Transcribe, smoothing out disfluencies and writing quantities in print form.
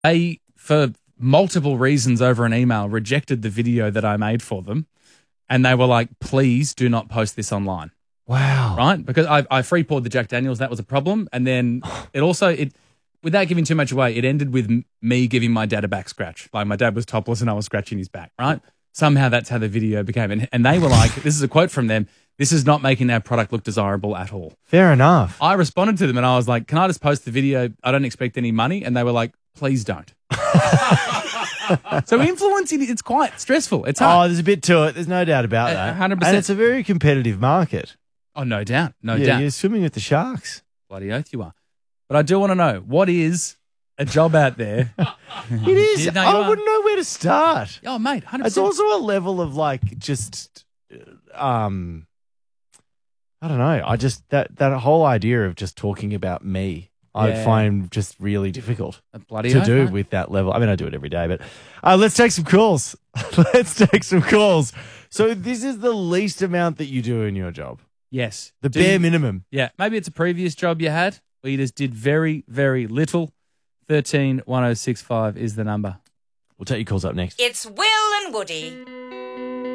They, for multiple reasons over an email, rejected the video that I made for them. And they were like, please do not post this online. Wow. Right? Because I free poured the Jack Daniels. That was a problem. And then without giving too much away, it ended with me giving my dad a back scratch. Like my dad was topless and I was scratching his back, right? Somehow that's how the video became. And they were like, this is a quote from them, this is not making our product look desirable at all. Fair enough. I responded to them and I was like, can I just post the video? I don't expect any money. And they were like, please don't. So influencing, it's quite stressful. It's hard. Oh, there's a bit to it. There's no doubt about that. 100%. And it's a very competitive market. Oh, no doubt. No Yeah, doubt. you're swimming with the sharks. Bloody oath you are. But I do want to know, what is a job out there? It is. No, you I are. wouldn't know where to start. Oh, mate, 100%. It's also a level of like just, I don't know. I just that whole idea of just talking about me, I Yeah. find just really difficult A bloody to oath, do mate. with that level. I mean, I do it every day, but let's take some calls. Let's take some calls. So this is the least amount that you do in your job, Yes. the bare minimum. Yeah, maybe it's a previous job you had where you just did very, very little. 13 1065 is the number. We'll take your calls up next. It's Will and Woody.